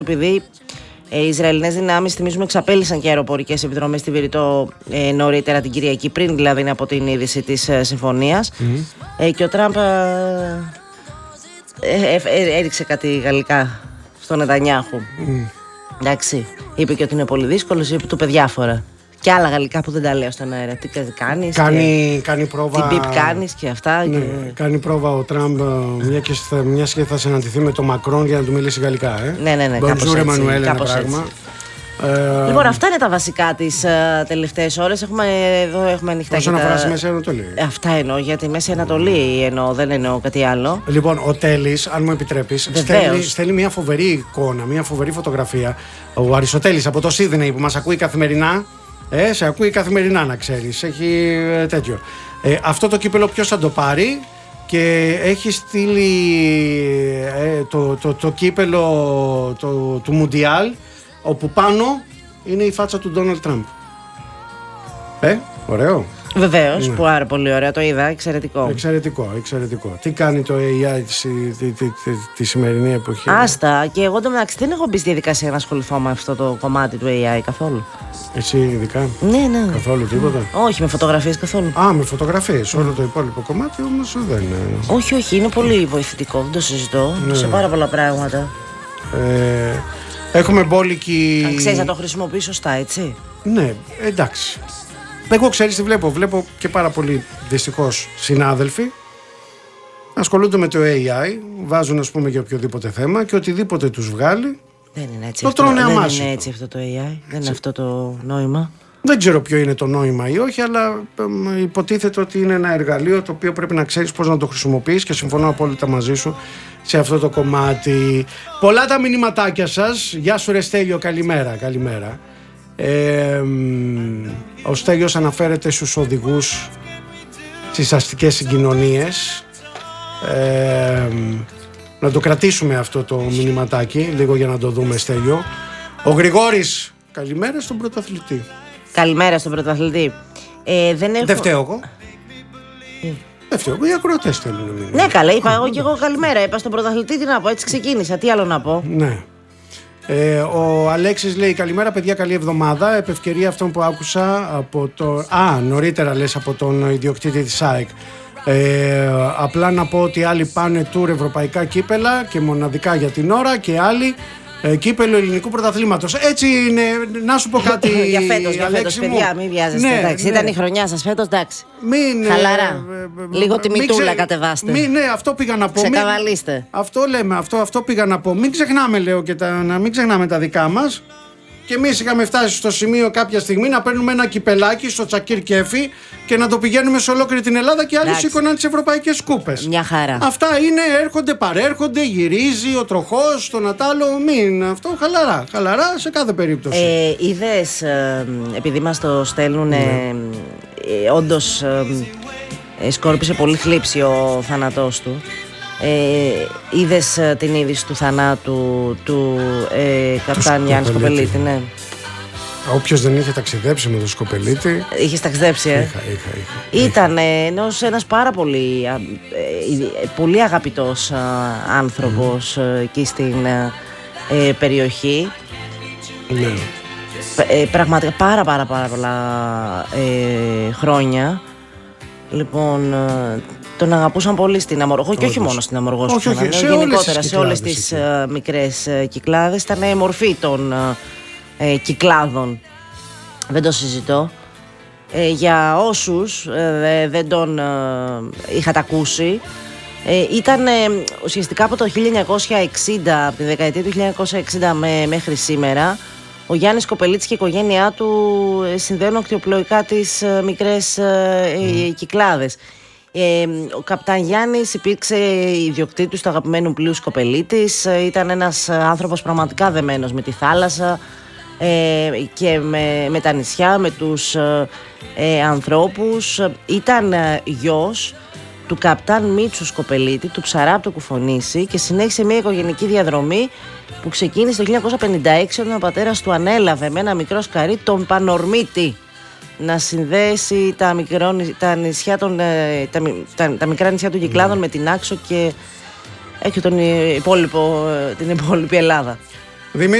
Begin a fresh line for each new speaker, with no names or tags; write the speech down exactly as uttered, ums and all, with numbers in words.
επειδή οι Ισραηλινές δυνάμεις, θυμίζουμε, εξαπέλυσαν και αεροπορικές επιδρομές στη Βηρητό ε, νωρίτερα την Κυριακή, πριν δηλαδή από την είδηση της ε, συμφωνίας. Mm-hmm. Ε, και ο Τραμπ ε, ε, ε, έριξε κάτι γαλλικά στον Νετανιάχου. Mm. Εντάξει, είπε και ότι είναι πολύ δύσκολος, είπε του παιδιάφορα. Και άλλα γαλλικά που δεν τα λέω στον αέρα. Τι κάνεις,
κάνει,
και...
κάνει πρόβα.
Τι μπιπ κάνεις και αυτά.
Ναι, και... Κάνει πρόβα ο Τραμπ, μια και, θα, μια και θα συναντηθεί με τον Μακρόν για να του μιλήσει γαλλικά. Ε.
Ναι, ναι, ναι. Κάπως έτσι,
Εμμανουέλ,
κάπως
πράγμα.
Έτσι. Ε, λοιπόν, αυτά είναι τα βασικά τις uh, τελευταίες ώρες. Έχουμε, εδώ έχουμε ανοιχτά.
Όσον αφορά στη Μέση Ανατολή.
Ε, αυτά εννοώ, για τη Μέση Ανατολή εννοώ, δεν εννοώ κάτι άλλο.
Λοιπόν, ο Τέλης, αν μου επιτρέπεις, στέλνει, στέλνει μια φοβερή εικόνα, μια φοβερή φωτογραφία. Ο Αριστοτέλης από το Σίδνεϊ που μας ακούει καθημερινά. Ε, σε ακούει καθημερινά, να ξέρεις. Έχει ε, τέτοιο. Ε, αυτό το κύπελο ποιος θα το πάρει? Και έχει στείλει ε, το, το, το κύπελο το, του Μουντιάλ, όπου πάνω είναι η φάτσα του Ντόναλντ Τραμπ. Ε, ωραίο.
Βεβαίως, ναι. Πάρα πολύ ωραίο, το είδα, εξαιρετικό.
Εξαιρετικό, εξαιρετικό. Τι κάνει το έι άι τη, τη, τη, τη, τη σημερινή εποχή?
Άστα, και εγώ εντωμεταξύ δεν έχω μπει στη διαδικασία να ασχοληθώ με αυτό το κομμάτι του έι άι καθόλου.
Εσύ ειδικά?
Ναι, ναι.
Καθόλου τίποτα?
Όχι, με φωτογραφίες καθόλου.
Α, με φωτογραφίες. Όλο το υπόλοιπο κομμάτι όμως δεν είναι.
Όχι, όχι, είναι πολύ βοηθητικό, δεν το συζητώ. Ναι. Σε πάρα πολλά πράγματα.
Ε, έχουμε μπόλικη.
Αν ξέρεις να το χρησιμοποιείς σωστά, έτσι.
Ναι, εντάξει. Εγώ ξέρεις τι βλέπω. Βλέπω και πάρα πολλοί δυστυχώς συνάδελφοι ασχολούνται με το έι άι, βάζουν ας πούμε για οποιοδήποτε θέμα και οτιδήποτε τους βγάλει.
Δεν είναι έτσι,
το
αυτό,
τρώνε
δεν
αμάσιτο.
είναι έτσι αυτό το έι άι, δεν είναι αυτό το νόημα.
Δεν ξέρω ποιο είναι το νόημα ή όχι, αλλά ε, υποτίθεται ότι είναι ένα εργαλείο το οποίο πρέπει να ξέρεις πώς να το χρησιμοποιείς και συμφωνώ απόλυτα μαζί σου σε αυτό το κομμάτι. Πολλά τα μηνυματάκια σας. Γεια σου ρε Στέλιο, καλημέρα, καλημέρα. Ε, ο Στέλιος αναφέρεται στους οδηγούς στις αστικές συγκοινωνίες. Ε, να το κρατήσουμε αυτό το μηνυματάκι λίγο για να το δούμε, Στέλιο. Ο Γρηγόρης, καλημέρα στον πρωταθλητή.
Καλημέρα στον πρωταθλητή. ε, Δεν έχω...
Δεν φταίω εγώ. mm. Δεν φταίω εγώ, οι ακροατές θέλουν να μείνουν.
Ναι, καλά, είπα εγώ και εγώ καλημέρα. Είπα στον πρωταθλητή, τι να πω, έτσι ξεκίνησα, τι άλλο να πω.
Ναι. Ε, ο Αλέξης λέει καλημέρα παιδιά, καλή εβδομάδα. Επ' ευκαιρία αυτών που άκουσα από το... Α, νωρίτερα λες από τον ιδιοκτήτη της ΑΕΚ. Ε, απλά να πω ότι άλλοι πάνε τουρ ευρωπαϊκά κύπελα και μοναδικά για την ώρα και άλλοι ε, κύπελο ελληνικού πρωταθλήματος. Έτσι είναι, να σου πω κάτι.
Για φέτος, για φέτος, παιδιά, μην βιάζεστε.
Ναι,
εντάξει,
ναι.
Ήταν η χρονιά σας φέτος, εντάξει.
Μην,
χαλαρά.
Ε, ε,
Λίγο τη μητούλα
ξε...
κατεβάστε.
Μην, ναι, αυτό πήγα να πω.
Ξεκαβαλίστε.
Μην... Αυτό λέμε, αυτό, αυτό πήγα να πω. Μην ξεχνάμε, λέω, και τα, να μην ξεχνάμε τα δικά μας. Και εμείς είχαμε φτάσει στο σημείο κάποια στιγμή να παίρνουμε ένα κυπελάκι στο Τσακίρ Κέφι και να το πηγαίνουμε σε ολόκληρη την Ελλάδα και άλλοι σήκωναν τις ευρωπαϊκές κούπες.
Μια χαρά.
Αυτά είναι, έρχονται, παρέρχονται, γυρίζει ο τροχός, το Νατάλο. Μην, αυτό χαλαρά, χαλαρά σε κάθε περίπτωση.
Ε, είδες, ε, επειδή μας το στέλνουν, ναι. ε, όντως ε, ε, σκόρπισε πολύ θλίψη ο θάνατός του. Ε, είδες ε, την είδηση του θανάτου του ε, καπτάν Γιάννη Σκοπελίτη, ναι.
Όποιος δεν είχε ταξιδέψει με τον Σκοπελίτη.
Είχες ταξιδέψει, ε.
Είχα, είχα, είχα.
Ήταν ενός, ένας πάρα πολύ, ε, πολύ αγαπητός ε, άνθρωπος mm. ε, εκεί στην ε, περιοχή.
Ναι.
Ε, πραγματικά πάρα πάρα πάρα πολλά ε, χρόνια. Λοιπόν, ε, τον αγαπούσαν πολύ στην Αμοργός και όχι μόνο στην Αμοργός.
Όχι, όχι, σε
γενικότερα
όλες
σε όλες τις uh, μικρές uh, κυκλάδες. Ήταν η μορφή των uh, uh, κυκλάδων. Δεν το συζητώ. Ε, για όσους ε, δεν τον uh, είχατε ακούσει, ε, ήταν ε, ουσιαστικά από το χίλια εννιακόσια εξήντα, από τη δεκαετία του χίλια εννιακόσια εξήντα με, μέχρι σήμερα, ο Γιάννης Σκοπελίτης και η οικογένειά του ε, συνδέουν ακτιοπλοϊκά τις ε, μικρές ε, mm. κυκλάδες. Ε, ο καπτάν Γιάννης υπήρξε ιδιοκτήτης του αγαπημένου πλοίου Σκοπελίτης. Ε, ήταν ένας άνθρωπος πραγματικά δεμένος με τη θάλασσα ε, και με, με τα νησιά, με τους ε, ε, ανθρώπους. Ήταν ε, γιος του καπτάν Μίτσου Σκοπελίτη, του ψαρά από το Κουφονήσι, και συνέχισε μια οικογενική διαδρομή που ξεκίνησε το χίλια εννιακόσια πενήντα έξι όταν ο πατέρας του ανέλαβε με ένα μικρό σκαρί τον Πανορμίτη να συνδέσει τα, μικρό, τα, νησιά των, τα, τα, τα μικρά νησιά των Κυκλάδων mm. με την Άξο και έχει τον υπόλοιπο, την υπόλοιπη Ελλάδα.
Δημήτρη.